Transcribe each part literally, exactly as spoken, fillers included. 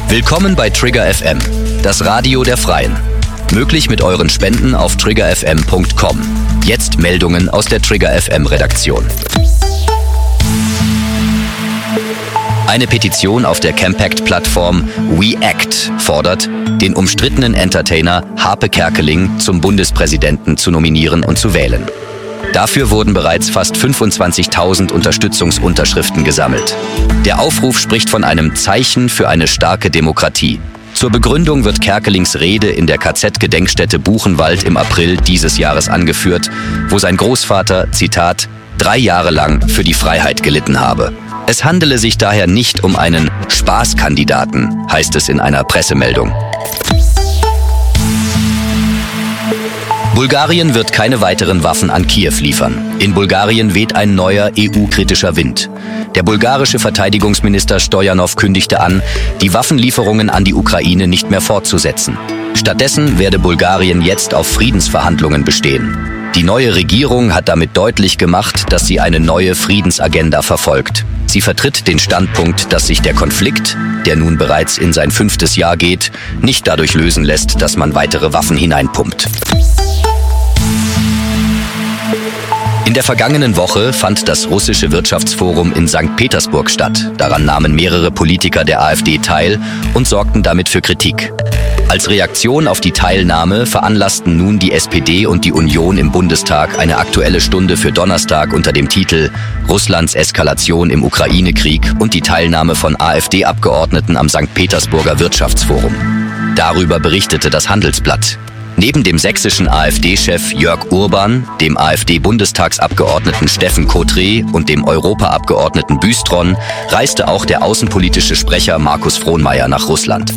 Willkommen bei Trigger F M, das Radio der Freien. Möglich mit euren Spenden auf trigger f m punkt com. Jetzt Meldungen aus der Trigger F M Redaktion. Eine Petition auf der Campact-Plattform WeAct fordert, den umstrittenen Entertainer Harpe Kerkeling zum Bundespräsidenten zu nominieren und zu wählen. Dafür wurden bereits fast fünfundzwanzigtausend Unterstützungsunterschriften gesammelt. Der Aufruf spricht von einem Zeichen für eine starke Demokratie. Zur Begründung wird Kerkelings Rede in der K Z-Gedenkstätte Buchenwald im April dieses Jahres angeführt, wo sein Großvater, Zitat, drei Jahre lang für die Freiheit gelitten habe. Es handele sich daher nicht um einen Spaßkandidaten, heißt es in einer Pressemeldung. Bulgarien wird keine weiteren Waffen an Kiew liefern. In Bulgarien weht ein neuer E U-kritischer Wind. Der bulgarische Verteidigungsminister Stojanov kündigte an, die Waffenlieferungen an die Ukraine nicht mehr fortzusetzen. Stattdessen werde Bulgarien jetzt auf Friedensverhandlungen bestehen. Die neue Regierung hat damit deutlich gemacht, dass sie eine neue Friedensagenda verfolgt. Sie vertritt den Standpunkt, dass sich der Konflikt, der nun bereits in sein fünftes Jahr geht, nicht dadurch lösen lässt, dass man weitere Waffen hineinpumpt. In der vergangenen Woche fand das russische Wirtschaftsforum in Sankt Petersburg statt. Daran nahmen mehrere Politiker der AfD teil und sorgten damit für Kritik. Als Reaktion auf die Teilnahme veranlassten nun die S P D und die Union im Bundestag eine Aktuelle Stunde für Donnerstag unter dem Titel Russlands Eskalation im Ukraine-Krieg und die Teilnahme von AfD-Abgeordneten am Sankt Petersburger Wirtschaftsforum. Darüber berichtete das Handelsblatt. Neben dem sächsischen AfD-Chef Jörg Urban, dem AfD-Bundestagsabgeordneten Steffen Kotre und dem Europaabgeordneten Bystron reiste auch der außenpolitische Sprecher Markus Frohnmayer nach Russland.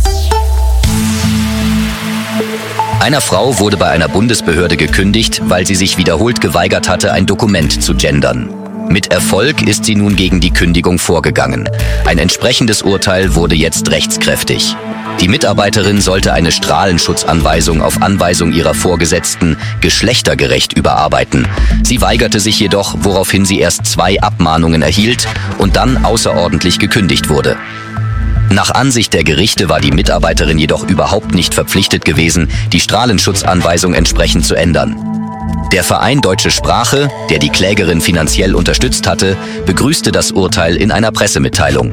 Einer Frau wurde bei einer Bundesbehörde gekündigt, weil sie sich wiederholt geweigert hatte, ein Dokument zu gendern. Mit Erfolg ist sie nun gegen die Kündigung vorgegangen. Ein entsprechendes Urteil wurde jetzt rechtskräftig. Die Mitarbeiterin sollte eine Strahlenschutzanweisung auf Anweisung ihrer Vorgesetzten geschlechtergerecht überarbeiten. Sie weigerte sich jedoch, woraufhin sie erst zwei Abmahnungen erhielt und dann außerordentlich gekündigt wurde. Nach Ansicht der Gerichte war die Mitarbeiterin jedoch überhaupt nicht verpflichtet gewesen, die Strahlenschutzanweisung entsprechend zu ändern. Der Verein Deutsche Sprache, der die Klägerin finanziell unterstützt hatte, begrüßte das Urteil in einer Pressemitteilung.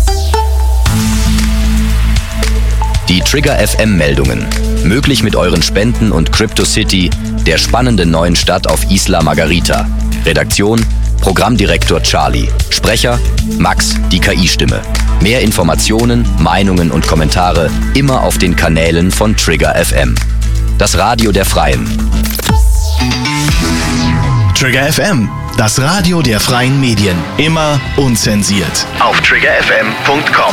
Die Trigger F M-Meldungen. Möglich mit euren Spenden und CryptoCity, der spannenden neuen Stadt auf Isla Margarita. Redaktion, Programmdirektor Charlie. Sprecher, Max, die K I-Stimme. Mehr Informationen, Meinungen und Kommentare immer auf den Kanälen von Trigger F M. Das Radio der Freien. Trigger F M, das Radio der freien Medien. Immer unzensiert. Auf trigger f m punkt com.